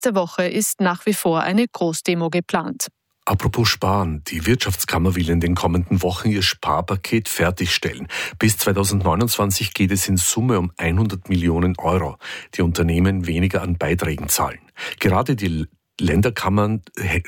nächste Woche ist nach wie vor eine Großdemo geplant. Apropos Sparen, die Wirtschaftskammer will in den kommenden Wochen ihr Sparpaket fertigstellen. Bis 2029 geht es in Summe um 100 Millionen Euro, die Unternehmen weniger an Beiträgen zahlen. Gerade die Länderkammern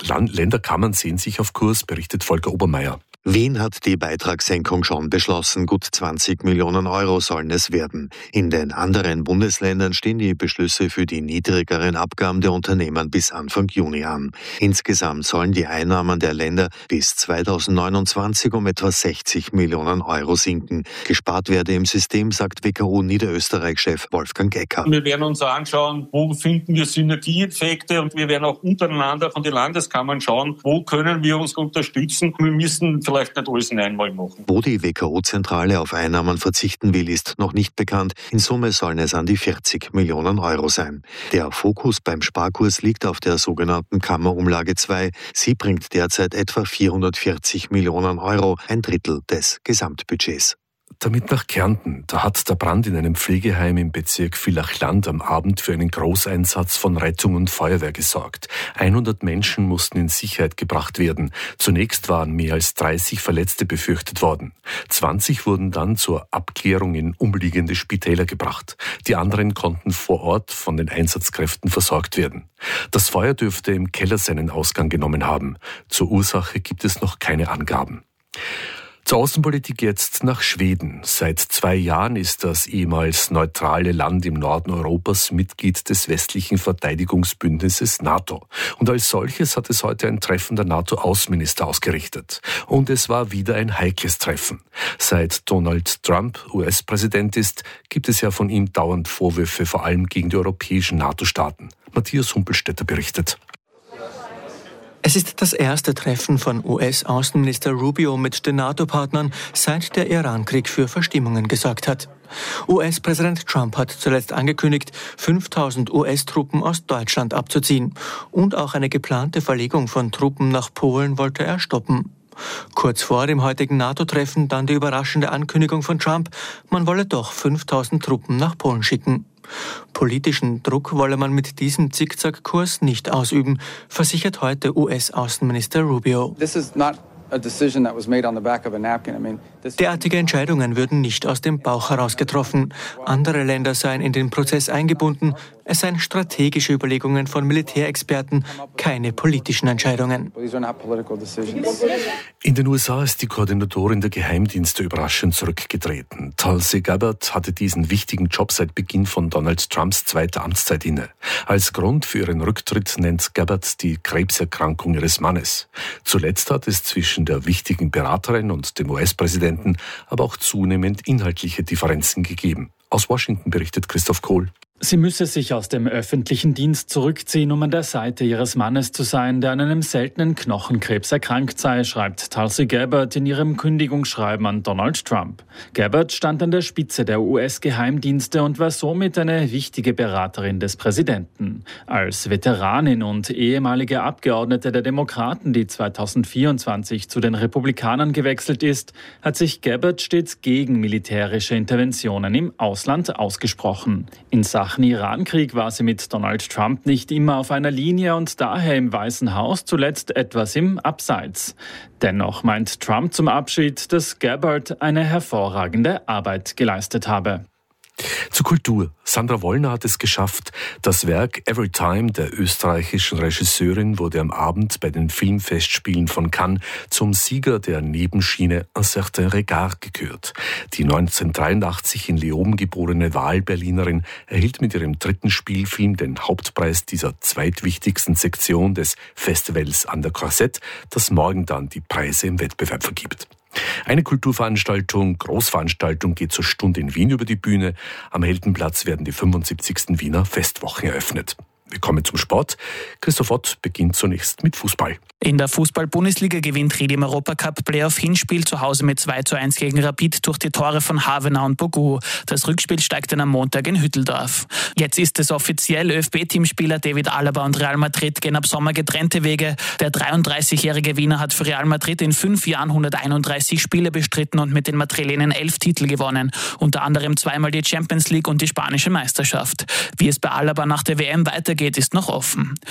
sehen sich auf Kurs, berichtet Volker Obermeier. Wien hat die Beitragssenkung schon beschlossen. Gut 20 Millionen Euro sollen es werden. In den anderen Bundesländern stehen die Beschlüsse für die niedrigeren Abgaben der Unternehmen bis Anfang Juni an. Insgesamt sollen die Einnahmen der Länder bis 2029 um etwa 60 Millionen Euro sinken. Gespart werde im System, sagt WKO Niederösterreich-Chef Wolfgang Ecker. Wir werden uns anschauen, wo finden wir Synergieeffekte, und wir werden auch untereinander von den Landeskammern schauen, wo können wir uns unterstützen. Wir müssen vielleicht nicht alles in einmal machen. Wo die WKO-Zentrale auf Einnahmen verzichten will, ist noch nicht bekannt. In Summe sollen es an die 40 Millionen Euro sein. Der Fokus beim Sparkurs liegt auf der sogenannten Kammerumlage 2. Sie bringt derzeit etwa 440 Millionen Euro, ein Drittel des Gesamtbudgets. Damit nach Kärnten. Da hat der Brand in einem Pflegeheim im Bezirk Villach-Land am Abend für einen Großeinsatz von Rettung und Feuerwehr gesorgt. 100 Menschen mussten in Sicherheit gebracht werden. Zunächst waren mehr als 30 Verletzte befürchtet worden. 20 wurden dann zur Abklärung in umliegende Spitäler gebracht. Die anderen konnten vor Ort von den Einsatzkräften versorgt werden. Das Feuer dürfte im Keller seinen Ausgang genommen haben. Zur Ursache gibt es noch keine Angaben. Zur Außenpolitik jetzt nach Schweden. Seit 2 Jahren ist das ehemals neutrale Land im Norden Europas Mitglied des westlichen Verteidigungsbündnisses NATO. Und als solches hat es heute ein Treffen der NATO-Außenminister ausgerichtet. Und es war wieder ein heikles Treffen. Seit Donald Trump US-Präsident ist, gibt es ja von ihm dauernd Vorwürfe, vor allem gegen die europäischen NATO-Staaten. Matthias Humpelstädter berichtet. Es ist das erste Treffen von US-Außenminister Rubio mit den NATO-Partnern, seit der Irankrieg für Verstimmungen gesorgt hat. US-Präsident Trump hat zuletzt angekündigt, 5000 US-Truppen aus Deutschland abzuziehen. Und auch eine geplante Verlegung von Truppen nach Polen wollte er stoppen. Kurz vor dem heutigen NATO-Treffen dann die überraschende Ankündigung von Trump, man wolle doch 5000 Truppen nach Polen schicken. Politischen Druck wolle man mit diesem Zickzackkurs nicht ausüben, versichert heute US-Außenminister Rubio. Derartige Entscheidungen würden nicht aus dem Bauch heraus getroffen. Andere Länder seien in den Prozess eingebunden. Es seien strategische Überlegungen von Militärexperten, keine politischen Entscheidungen. In den USA ist die Koordinatorin der Geheimdienste überraschend zurückgetreten. Tulsi Gabbard hatte diesen wichtigen Job seit Beginn von Donald Trumps zweiter Amtszeit inne. Als Grund für ihren Rücktritt nennt Gabbard die Krebserkrankung ihres Mannes. Zuletzt hat es zwischen der wichtigen Beraterin und dem US-Präsidenten aber auch zunehmend inhaltliche Differenzen gegeben. Aus Washington berichtet Christoph Kohl. Sie müsse sich aus dem öffentlichen Dienst zurückziehen, um an der Seite ihres Mannes zu sein, der an einem seltenen Knochenkrebs erkrankt sei, schreibt Tulsi Gabbard in ihrem Kündigungsschreiben an Donald Trump. Gabbard stand an der Spitze der US-Geheimdienste und war somit eine wichtige Beraterin des Präsidenten. Als Veteranin und ehemalige Abgeordnete der Demokraten, die 2024 zu den Republikanern gewechselt ist, hat sich Gabbard stets gegen militärische Interventionen im Ausland ausgesprochen. In Sachen Irankrieg war sie mit Donald Trump nicht immer auf einer Linie und daher im Weißen Haus zuletzt etwas im Abseits. Dennoch meint Trump zum Abschied, dass Gabbard eine hervorragende Arbeit geleistet habe. Zur Kultur. Sandra Wollner hat es geschafft. Das Werk Every Time der österreichischen Regisseurin wurde am Abend bei den Filmfestspielen von Cannes zum Sieger der Nebenschiene Un certain regard gekürt. Die 1983 in Leoben geborene Wahlberlinerin erhielt mit ihrem 3. Spielfilm den Hauptpreis dieser zweitwichtigsten Sektion des Festivals an der Korsett, das morgen dann die Preise im Wettbewerb vergibt. Eine Kulturveranstaltung, Großveranstaltung geht zur Stunde in Wien über die Bühne. Am Heldenplatz werden die 75. Wiener Festwochen eröffnet. Wir kommen zum Sport. Christoph Ott beginnt zunächst mit Fußball. In der Fußball-Bundesliga gewinnt Ried im Europacup-Playoff-Hinspiel zu Hause mit 2:1 gegen Rapid durch die Tore von Havener und Bogu. Das Rückspiel steigt dann am Montag in Hütteldorf. Jetzt ist es offiziell, ÖFB-Teamspieler David Alaba und Real Madrid gehen ab Sommer getrennte Wege. Der 33-jährige Wiener hat für Real Madrid in 5 Jahren 131 Spiele bestritten und mit den Madrilenen 11 Titel gewonnen. Unter anderem 2-mal die Champions League und die spanische Meisterschaft. Wie es bei Alaba nach der WM weitergeht, ist noch offen.